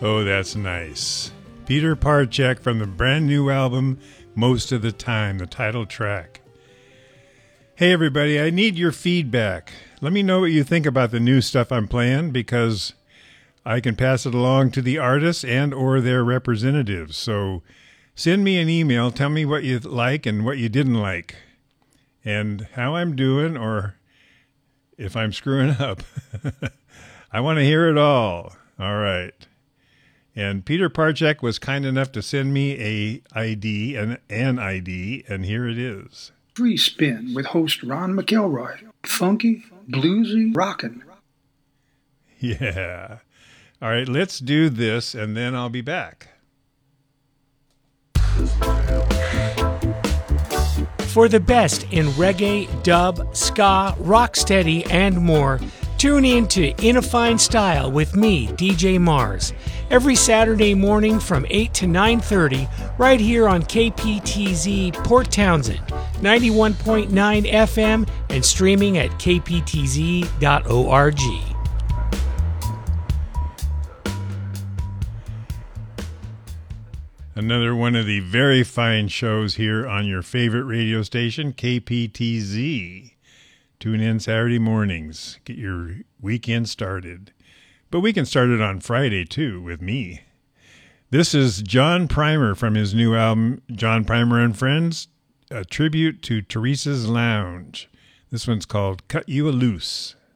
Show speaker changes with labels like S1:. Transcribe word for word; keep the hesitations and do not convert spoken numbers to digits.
S1: Oh, that's nice. Peter Parchak from the brand new album, Most of the Time, the title track. Hey, everybody, I need your feedback. Let me know what you think about the new stuff I'm playing, because I can pass it along to the artists and or their representatives. So send me an email. Tell me what you like and what you didn't like, and how I'm doing, or if I'm screwing up. I want to hear it all. All right. And Peter Parchak was kind enough to send me a I D, an, an I D, and here it is.
S2: Free Spin with host Ron McElroy. Funky, bluesy, rockin'.
S1: Yeah. All right, let's do this, and then I'll be back.
S3: For the best in reggae, dub, ska, rocksteady, and more, tune in to In a Fine Style with me, D J Mars, every Saturday morning from eight to nine thirty, right here on K P T Z Port Townsend, ninety-one point nine F M, and streaming at k p t z dot org.
S1: Another one of the very fine shows here on your favorite radio station, K P T Z. Tune in Saturday mornings. Get your weekend started. But we can start it on Friday, too, with me. This is John Primer from his new album, John Primer and Friends, a tribute to Teresa's Lounge. This one's called Cut You a Loose.